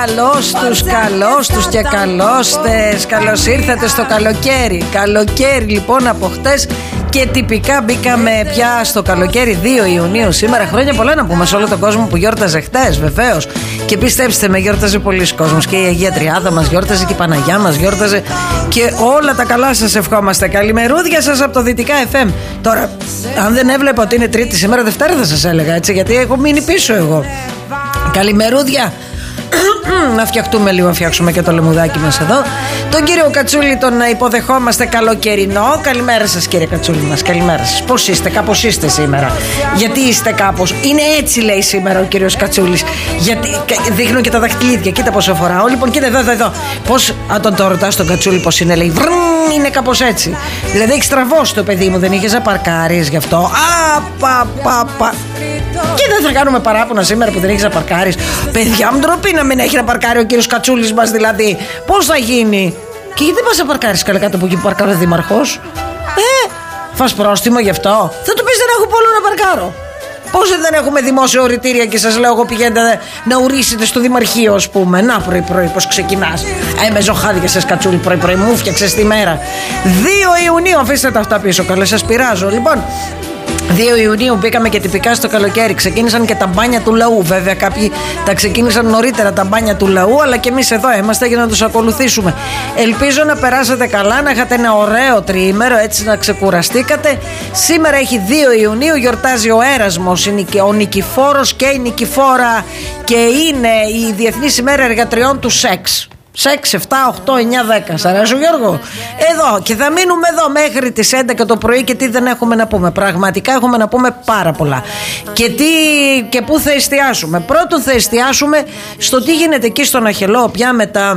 Καλώς τους και καλώστες. Καλώς ήρθατε στο καλοκαίρι. Καλοκαίρι λοιπόν από χτες. Και τυπικά μπήκαμε πια στο καλοκαίρι, 2 Ιουνίου σήμερα. Χρόνια πολλά να πούμε σε όλο τον κόσμο που γιόρταζε χτες, βεβαίως. Και πιστέψτε με, γιόρταζε πολλοί κόσμος. Και η Αγία Τριάδα μας γιόρταζε και η Παναγιά μας γιόρταζε. Και όλα τα καλά σας ευχόμαστε. Καλημερούδια σας από το Δυτικά FM. Τώρα, αν δεν έβλεπα ότι είναι Τρίτη σήμερα, Δευτέρα θα σας έλεγα, έτσι, γιατί έχω μείνει πίσω εγώ. Καλημερούδια. Να φτιαχτούμε λίγο, να φτιάξουμε και το λεμουδάκι μας εδώ. Τον κύριο Κατσούλη τον υποδεχόμαστε καλοκαιρινό. Καλημέρα σας κύριε Κατσούλη μας, καλημέρα σας. Πώς είστε, κάπως είστε σήμερα? Γιατί είστε κάπως? Είναι έτσι λέει σήμερα ο κύριος Κατσούλης. Γιατί δείχνω και τα δαχτυλίδια, κοίτα πόσο φοράω. Λοιπόν κοίτα εδώ. Πώς, αν τον ρωτάς τον Κατσούλη πώς είναι, λέει είναι κάπως έτσι. Δηλαδή έχει στραβώσει το παιδί μου, δεν είχες να παρκάρεις γι' αυτό. Και δεν θα κάνουμε παράπονα σήμερα που δεν έχεις να παρκάρεις. Παιδιά μου, ντροπή να μην έχει να παρκάρει ο κύριος Κατσούλης μας, δηλαδή. Πώς θα γίνει? Και γιατί δεν πας να παρκάρεις καλά κάτω από εκεί που παρκάρει ο δήμαρχος? Φας πρόστιμο γι' αυτό? Θα του πεις δεν έχω πόλο να παρκάρω. Πώς δεν έχουμε δημόσια οριτήρια και σας λέω εγώ πηγαίνετε να ουρήσετε στο δημαρχείο, ας πούμε. Να πρωί-πρωί πώς ξεκινάς. Με ζωχάδια σας Κατσούλη πρωί-πρωί, μου φτιάξες τη μέρα. 2 Ιουνίου, αφήστε τα αυτά πίσω, καλά σας πειράζω. Λοιπόν, 2 Ιουνίου μπήκαμε και τυπικά στο καλοκαίρι. Ξεκίνησαν και τα μπάνια του λαού. Βέβαια, κάποιοι τα ξεκίνησαν νωρίτερα τα μπάνια του λαού, αλλά και εμείς εδώ είμαστε για να τους ακολουθήσουμε. Ελπίζω να περάσετε καλά, να είχατε ένα ωραίο τριήμερο, έτσι να ξεκουραστήκατε. Σήμερα έχει 2 Ιουνίου, γιορτάζει ο Έρασμος, ο Νικηφόρος και η Νικηφόρα, και είναι η Διεθνής ημέρα εργατριών του σεξ. Σεξ 7, 8, 9, 10. Σ' αρέσει ο Γιώργο? Εδώ. Και θα μείνουμε εδώ μέχρι τις 11 το πρωί. Και τι δεν έχουμε να πούμε? Πραγματικά έχουμε να πούμε πάρα πολλά. Και πού θα εστιάσουμε? Πρώτον θα εστιάσουμε στο τι γίνεται εκεί στον Αχελό πια με τα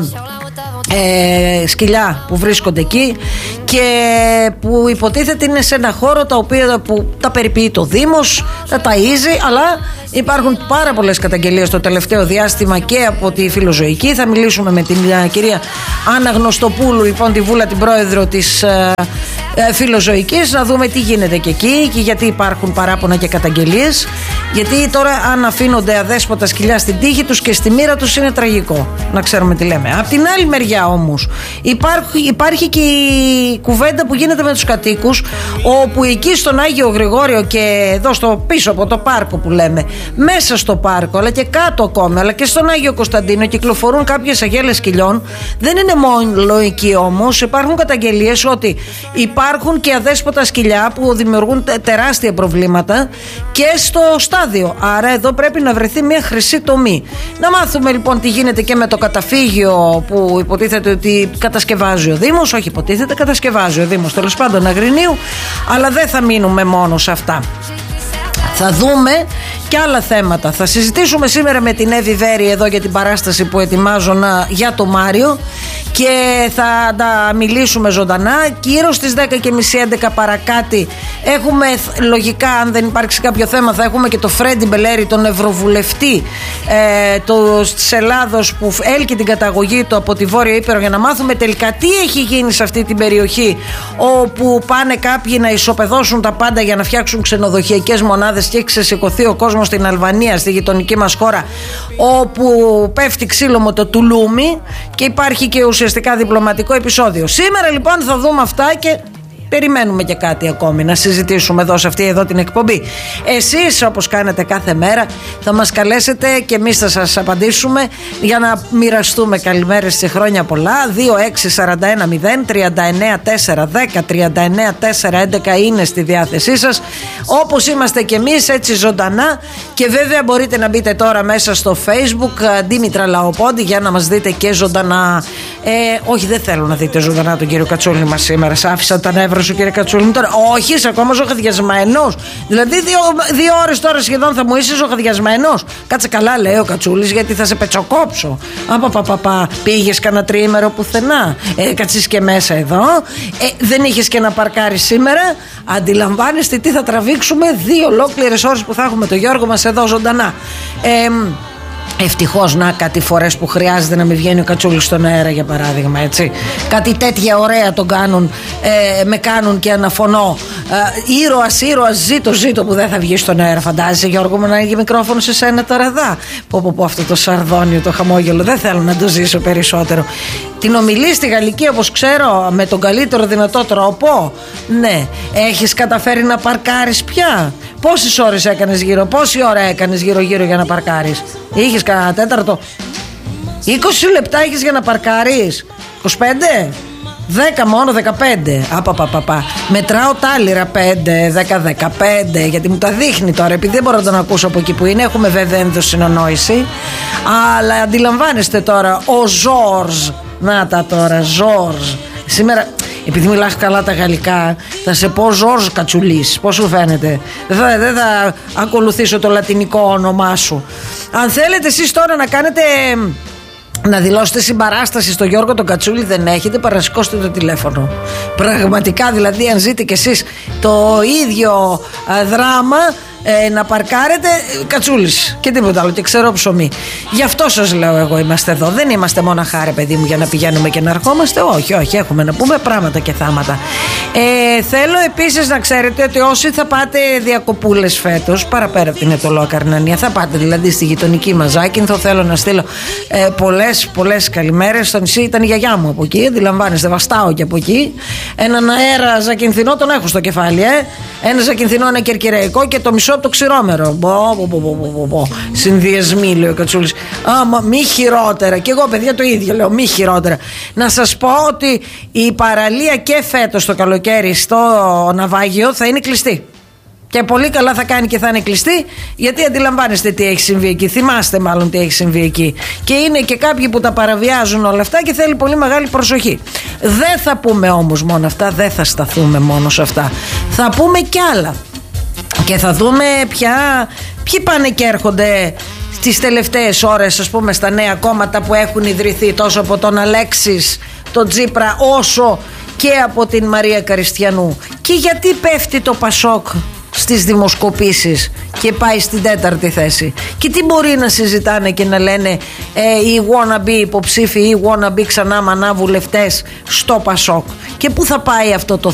σκυλιά που βρίσκονται εκεί και που υποτίθεται είναι σε ένα χώρο που τα περιποιεί το Δήμος, τα ταΐζει, αλλά υπάρχουν πάρα πολλές καταγγελίες το τελευταίο διάστημα και από τη Φιλοζωική. Θα μιλήσουμε με την κυρία Άννα Γνωστοπούλου, λοιπόν, τη Βούλα, την πρόεδρο της Φιλοζωικής, να δούμε τι γίνεται και εκεί και γιατί υπάρχουν παράπονα και καταγγελίες. Γιατί τώρα αν αφήνονται αδέσποτα σκυλιά στην τύχη τους και στη μοίρα τους είναι τραγικό. Να ξέρουμε τι λέμε. Απ' την άλλη μεριά όμως υπάρχει και η κουβέντα που γίνεται με τους κατοίκους, όπου εκεί στον Άγιο Γρηγόριο και εδώ στο πίσω από το πάρκο που λέμε, μέσα στο πάρκο αλλά και κάτω ακόμη, αλλά και στον Άγιο Κωνσταντίνο κυκλοφορούν κάποιες αγέλες σκυλιών. Δεν είναι μόνο εκεί όμως, υπάρχουν καταγγελίες ότι υπάρχουν και αδέσποτα σκυλιά που δημιουργούν τεράστια προβλήματα και στο στάδιο. Άρα εδώ πρέπει να βρεθεί μια χρυσή τομή. Να μάθουμε λοιπόν τι γίνεται και με το καταφύγιο που υποτίθεται ότι κατασκευάζει ο Δήμος. Όχι υποτίθεται, κατασκευάζει ο Δήμος, τέλος πάντων, Αγρινίου. Αλλά δεν θα μείνουμε μόνο σε αυτά. Θα δούμε και άλλα θέματα. Θα συζητήσουμε σήμερα με την Εύη Βέρη εδώ για την παράσταση που ετοιμάζω για το Μάριο και θα τα μιλήσουμε ζωντανά. Γύρω στις 10:30-11 παρακάτι έχουμε, λογικά αν δεν υπάρξει κάποιο θέμα, θα έχουμε και το Φρέντι Μπελέρη, τον Ευρωβουλευτή της Ελλάδος, που έλκει την καταγωγή του από τη Βόρεια Ήπειρο, για να μάθουμε τελικά τι έχει γίνει σε αυτή την περιοχή όπου πάνε κάποιοι να ισοπεδώσουν τα πάντα για να φτιάξουν ξενοδοχειακές μονάδες και έχει ξεσηκωθεί ο κόσμος στην Αλβανία, στη γειτονική μας χώρα, όπου πέφτει ξύλο με το τουλούμι και υπάρχει και ουσιαστικά διπλωματικό επεισόδιο. Σήμερα λοιπόν θα δούμε αυτά και περιμένουμε και κάτι ακόμη να συζητήσουμε εδώ σε αυτή εδώ την εκπομπή. Εσείς, όπως κάνετε κάθε μέρα, θα μας καλέσετε και εμείς θα σας απαντήσουμε για να μοιραστούμε καλημέρες σε χρόνια πολλά. 2641-039-410 39-411 είναι στη διάθεσή σας, όπως είμαστε και εμείς, έτσι ζωντανά. Και βέβαια μπορείτε να μπείτε τώρα μέσα στο Facebook Δήμητρα Λαοπόντι για να μας δείτε και ζωντανά. Όχι, δεν θέλω να δείτε ζωντανά τον κύριο Κατσούλη μας σήμερα. Σ' άφησα τα νεύρα σου, κύριε Κατσούλη μου, τώρα? Όχι, είσαι ακόμα ζωχαδιασμένος? Δηλαδή 2 ώρες τώρα σχεδόν θα μου είσαι ζωχαδιασμένος? Κάτσε καλά, λέει ο Κατσούλης, γιατί θα σε πετσοκόψω. Πήγες κανένα τριήμερο πουθενά? Κάτσεις και μέσα εδώ. Δεν είχες και να παρκάρεις σήμερα? Αντιλαμβάνεστε τι θα τραβήξουμε 2 ολόκληρες ώρες που θα έχουμε το Γιώργο μας εδώ ζωντανά. Ευτυχώς να κάτι φορές που χρειάζεται να μην βγαίνει ο Κατσούλης στον αέρα, για παράδειγμα, έτσι. Κάτι τέτοια ωραία τον κάνουν, με κάνουν και αναφωνώ. Ήρωας, ζήτω που δεν θα βγει στον αέρα. Φαντάζεσαι, Γιώργο μου, να έχει μικρόφωνο σε σένα τώρα δά. Πω αυτό το σαρδόνιο, το χαμόγελο, δεν θέλω να το ζήσω περισσότερο. Την ομιλή στη Γαλλική, όπως ξέρω, με τον καλύτερο δυνατό τρόπο. Ναι, έχεις καταφέρει να παρκάρεις πια? Πόσες ώρες έκανες πόση ώρα έκανες γύρω-γύρω για να παρκάρεις? Είχες κανένα τέταρτο? 20 λεπτά είχες για να παρκάρεις? 25? 10 μόνο, 15. Απαπαπαπα. Μετράω τάλιρα 5, 10, 15. Γιατί μου τα δείχνει τώρα. Επειδή δεν μπορώ να τον ακούσω από εκεί που είναι. Έχουμε βέβαια ενδοσυνονόηση. Αλλά αντιλαμβάνεστε τώρα. Ο Ζόρζ. Να τα τώρα, Ζόρζ. Σήμερα, επειδή μιλάς καλά τα γαλλικά, θα σε πω Ζόρζ Κατσουλής. Πώς σου φαίνεται? Δεν θα ακολουθήσω το λατινικό όνομά σου. Αν θέλετε εσείς τώρα να κάνετε, να δηλώσετε συμπαράσταση στο Γιώργο τον Κατσούλη, δεν έχετε, παρασηκώστε το τηλέφωνο. Πραγματικά, δηλαδή, αν ζείτε κι εσείς το ίδιο δράμα, να παρκάρετε, Κατσούλης και τίποτα άλλο, και ξέρω ψωμί. Γι' αυτό σας λέω, εγώ είμαστε εδώ. Δεν είμαστε μόνο χάρη, παιδί μου, για να πηγαίνουμε και να ερχόμαστε. Όχι, έχουμε να πούμε πράγματα και θάματα. Θέλω επίσης να ξέρετε ότι όσοι θα πάτε διακοπούλες φέτος, παραπέρα από την Ετωλόκαρνανία, θα πάτε δηλαδή στη γειτονική μας Ζάκυνθο. Θέλω να στείλω πολλές καλημέρες. Στο νησί ήταν η γιαγιά μου από εκεί, αντιλαμβάνεστε, βαστάω και από εκεί. Έναν αέρα ζακυνθινό τον έχω στο κεφάλι, ένα ζακυνθινό, ένα κερκυραϊκό και το μισό από το ξηρόμερο. Συνδυασμοί, λέει ο Κατσούλης. Μη χειρότερα. Και εγώ, παιδιά, το ίδιο λέω, μη χειρότερα. Να σας πω ότι η παραλία και φέτος το καλοκαίρι στο ναυάγιο θα είναι κλειστή. Και πολύ καλά θα κάνει και θα είναι κλειστή, γιατί αντιλαμβάνεστε τι έχει συμβεί εκεί. Θυμάστε μάλλον τι έχει συμβεί εκεί. Και είναι και κάποιοι που τα παραβιάζουν όλα αυτά και θέλει πολύ μεγάλη προσοχή. Δεν θα πούμε όμως μόνο αυτά, δεν θα σταθούμε μόνο σε αυτά. Θα πούμε κι άλλα. Και θα δούμε ποιοι πάνε και έρχονται τις τελευταίες ώρες, ας πούμε, στα νέα κόμματα που έχουν ιδρυθεί, τόσο από τον Αλέξης, τον Τσίπρα, όσο και από την Μαρία Καριστιανού. Και γιατί πέφτει το Πασόκ στις δημοσκοπήσεις και πάει στην 4η θέση? Και τι μπορεί να συζητάνε και να λένε οι wannabe υποψήφοι ή wannabe ξανά μανά βουλευτές στο Πασόκ? Και πού θα πάει αυτό το